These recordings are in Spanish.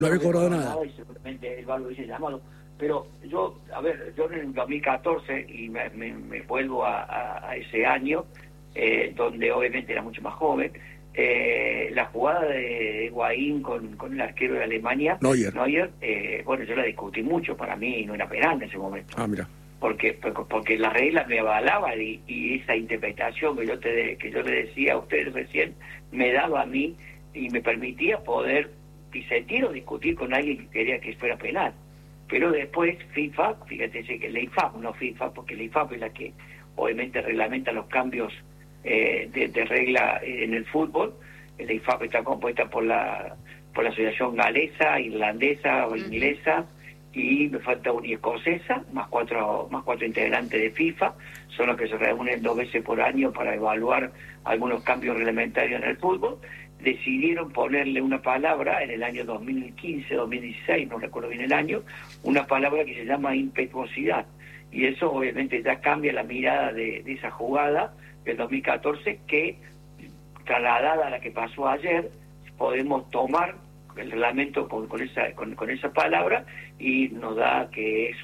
No había cobrado nada. Y seguramente el VAR lo hubiese llamado. Pero yo en el 2014, y me vuelvo a ese año, donde obviamente era mucho más joven, la jugada de Higuaín con el arquero de Alemania, Neuer, bueno, yo la discutí mucho, para mí no era penal en ese momento. Mira. Porque la regla me avalaba y esa interpretación que yo le decía a ustedes recién me daba a mí y me permitía poder disentir o discutir con alguien que quería que fuera penal. Pero después FIFA, fíjate que la IFAB, no FIFA, porque la IFAB es la que obviamente reglamenta los cambios de regla en el fútbol. La IFAB está compuesta por la asociación galesa, irlandesa o inglesa, y me falta una escocesa, más cuatro integrantes de FIFA, son los que se reúnen 2 veces por año para evaluar algunos cambios reglamentarios en el fútbol. Decidieron ponerle una palabra en el año 2015, 2016, no recuerdo bien el año, una palabra que se llama impetuosidad, y eso obviamente ya cambia la mirada de esa jugada del 2014, que trasladada a la que pasó ayer, podemos tomar el reglamento con esa palabra, y nos da que es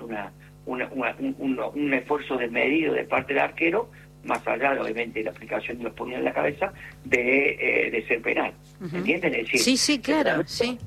un esfuerzo desmedido de parte del arquero, más allá de, obviamente, la aplicación de los puños en la cabeza, de ser penal. ¿Entienden? Es decir, sí, claro, sí.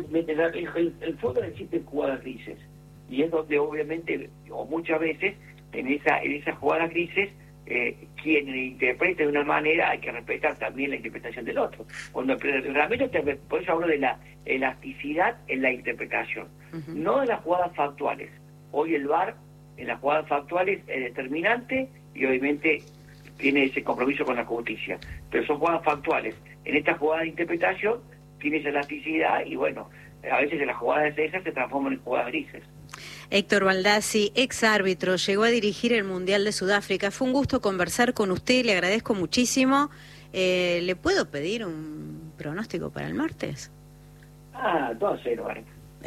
El fútbol existe en jugadas grises, y es donde obviamente, o muchas veces, en esas jugadas grises, quien interprete de una manera, hay que respetar también la interpretación del otro. Cuando el reglamento, por eso hablo de la elasticidad en la interpretación, no de las jugadas factuales. Hoy el VAR en las jugadas factuales es determinante y obviamente tiene ese compromiso con la justicia, pero son jugadas factuales. En esta jugada de interpretación tiene esa elasticidad, y bueno, a veces en las jugadas esas se transforman en jugadas grises. Héctor Baldassi, ex árbitro, llegó a dirigir el Mundial de Sudáfrica. Fue un gusto conversar con usted, le agradezco muchísimo. ¿Le puedo pedir un pronóstico para el martes? 2-0, ¿vale?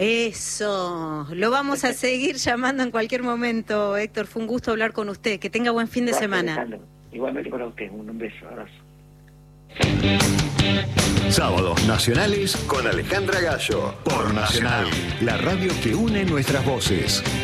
Eso, lo vamos a seguir llamando en cualquier momento, Héctor. Fue un gusto hablar con usted. Que tenga buen fin de semana. Alejandro. Igualmente para usted, un beso, abrazo. Sábados nacionales con Alejandra Gallo por Nacional, la radio que une nuestras voces.